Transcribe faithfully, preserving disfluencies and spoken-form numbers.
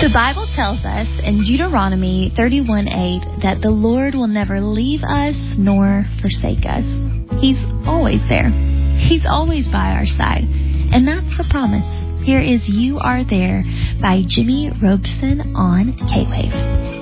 The Bible tells us in Deuteronomy thirty-one eight that the Lord will never leave us nor forsake us. He's always there. He's always by our side. And that's the promise. Here is You Are There by Jimmy Robeson on K-Wave.